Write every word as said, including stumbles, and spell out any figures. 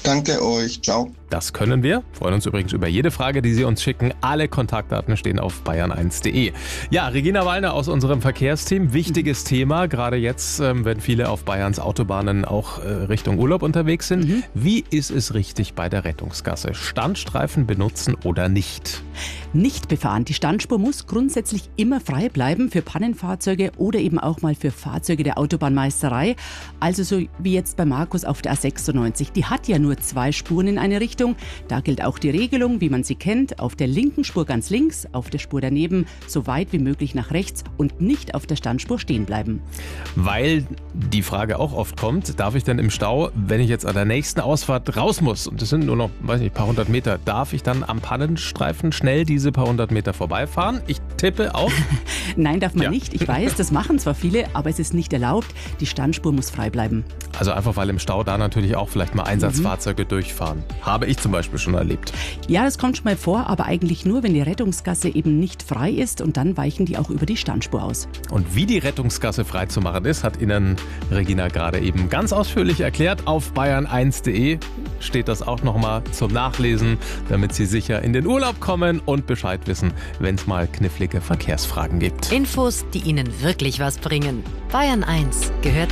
Danke euch. Ciao. Das können wir. Freuen uns übrigens über jede Frage, die Sie uns schicken. Alle Kontaktdaten stehen auf bayern eins punkt de. Ja, Regina Wallner aus unserem Verkehrsteam. Wichtiges Thema, gerade jetzt, ähm, wenn viele auf Bayerns Autobahnen auch äh, Richtung Urlaub unterwegs sind. Mhm. Wie ist es richtig bei der Rettungsgasse? Standstreifen benutzen oder nicht? Nicht befahren. Die Standspur muss grundsätzlich immer frei bleiben für Pannenfahrzeuge oder eben auch mal für Fahrzeuge der Autobahnmeisterei. Also so wie jetzt bei Markus auf der A sechsundneunzig. Die hat ja nur zwei Spuren in eine Richtung. Da gilt auch die Regelung, wie man sie kennt. Auf der linken Spur ganz links, auf der Spur daneben so weit wie möglich nach rechts und nicht auf der Standspur stehen bleiben. Weil die Frage auch oft kommt, darf ich denn im Stau, wenn ich jetzt an der nächsten Ausfahrt raus muss, und das sind nur noch, weiß nicht, ein paar hundert Meter, darf ich dann am Pannenstreifen schnell diese paar hundert Meter vorbeifahren? Ich tippe auch. Nein, darf man Ja. nicht. Ich weiß, das machen zwar viele, aber es ist nicht erlaubt. Die Standspur muss frei bleiben. Also einfach, weil im Stau da natürlich auch vielleicht mal Einsatzfahrzeuge mhm. durchfahren. Habe ich zum Beispiel schon erlebt. Ja, das kommt schon mal vor, aber eigentlich nur, wenn die Rettungsgasse eben nicht frei ist und dann weichen die auch über die Standspur aus. Und wie die Rettungsgasse frei zu machen ist, hat Ihnen Regina gerade eben ganz ausführlich erklärt. Auf bayern eins punkt de steht das auch nochmal zum Nachlesen, damit Sie sicher in den Urlaub kommen und Bescheid wissen, wenn es mal knifflige Verkehrsfragen gibt. Infos, die Ihnen wirklich was bringen. Bayern eins gehört